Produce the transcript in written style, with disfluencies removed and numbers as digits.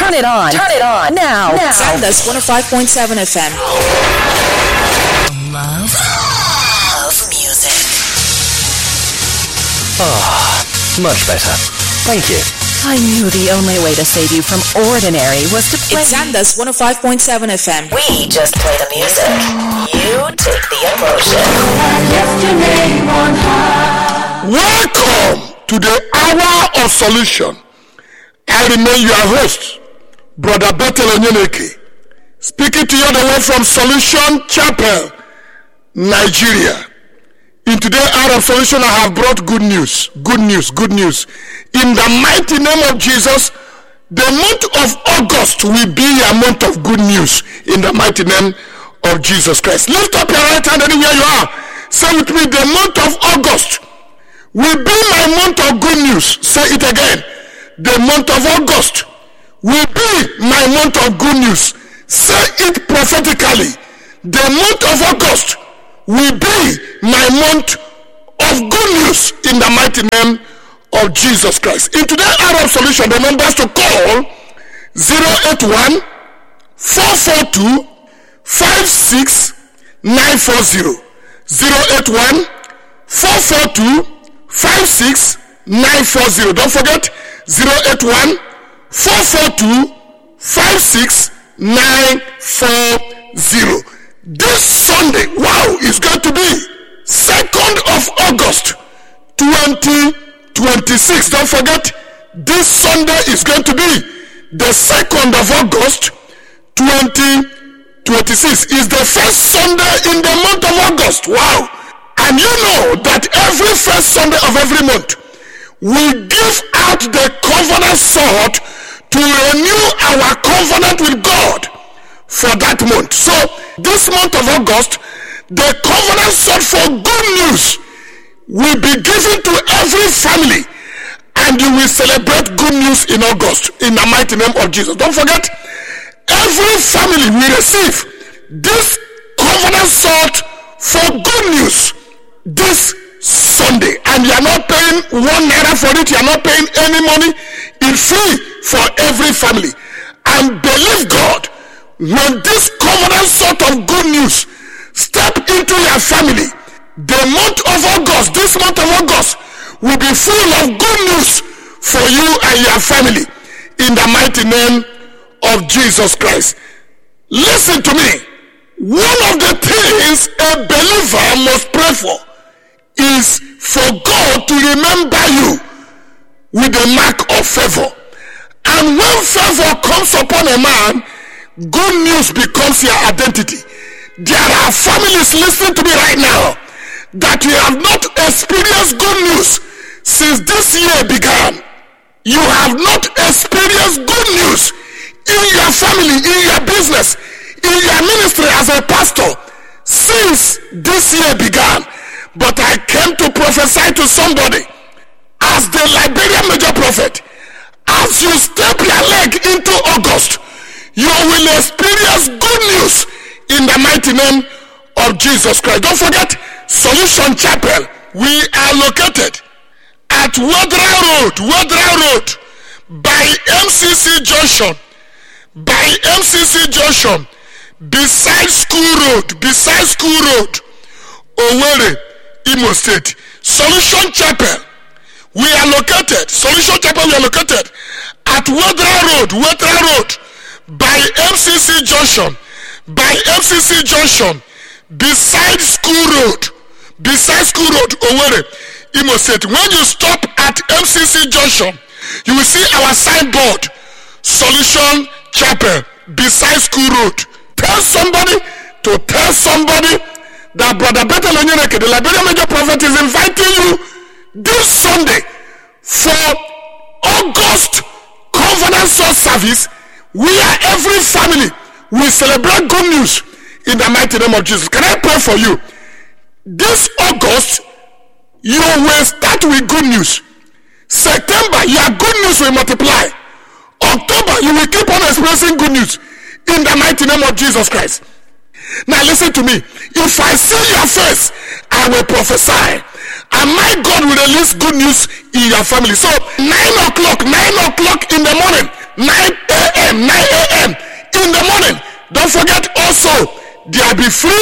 Turn it on. Turn it on. Now. Sandus 105.7 FM. Love music. Much better. Thank you. I knew the only way to save you from ordinary was to play. It's Sandus 105.7 FM. We just play the music. You take the emotion. Welcome to the Hour of Solution. I remain your host, Brother Bethel Onyeneke, speaking to you the way from Solution Chapel, Nigeria. In today's Hour of Solution, I have brought good news. Good news. In the mighty name of Jesus, the month of August will be a month of good news. In the mighty name of Jesus Christ. Lift up your right hand anywhere you are. Say with me, the month of August will be my month of good news. Say it again. The month of August will be my month of good news. Say it prophetically. The month of August will be my month of good news in the mighty name of Jesus Christ. In today's Hour of Solution, the numbers to call 081 442 56940. 081 442 56940. Don't forget 081 442 56940. This Sunday, is going to be 2nd of August 2026. Don't forget, this Sunday is going to be the 2nd of August 2026. Is the first Sunday in the month of August. And you know that every first Sunday of every month, we give out the covenant sword to renew our covenant with God for that month. So this month of August, the covenant sword for good news will be given to every family, and you will celebrate good news in August in the mighty name of Jesus. Don't forget, every family will receive this covenant sword for good news this Sunday, and you are not paying 1 naira for it. You are not paying any money. It's free for every family. And believe God, when this covenant sort of good news step into your family, the month of August, this month of August, will be full of good news for you and your family in the mighty name of Jesus Christ. Listen to me. One of the things a believer must pray for is for God to remember you with a mark of favor. And when favor comes upon a man, good news becomes your identity. There are families listening to me right now that you have not experienced good news since this year began. You have not experienced good news in your family, in your business, in your ministry as a pastor since this year began. But I came to prophesy to somebody as the Liberian major prophet. As you step your leg into August, you will experience good news in the mighty name of Jesus Christ. Don't forget, Solution Chapel, we are located at Wedra Road, by MCC Junction, beside School Road, Owerri, Imo State. Solution Chapel, we are located at Wedra Road, by MCC Junction, beside School Road, Owerri, Imo State. When you stop at MCC Junction, you will see our signboard, Solution Chapel, beside School Road. Tell somebody that Brother Bethel Onyeneke, the Liberian major prophet, is inviting you this Sunday for August Covenant Source Service, where every family will celebrate good news in the mighty name of Jesus. Can I pray for you? This August, you will start with good news. September, your good news will multiply. October, you will keep on expressing good news in the mighty name of Jesus Christ. Now listen to me. If I see your face, I will prophesy. And my God will release good news in your family. So 9 o'clock in the morning, 9 a.m. a.m., 9 a.m. in the morning. Don't forget also, there will be free